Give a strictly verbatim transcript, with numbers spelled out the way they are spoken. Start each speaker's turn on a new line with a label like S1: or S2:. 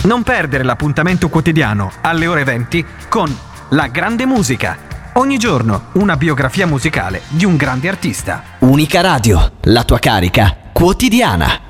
S1: Non perdere l'appuntamento quotidiano alle ore venti con La Grande Musica. Ogni giorno una biografia musicale di un grande artista.
S2: Unica Radio, la tua carica quotidiana.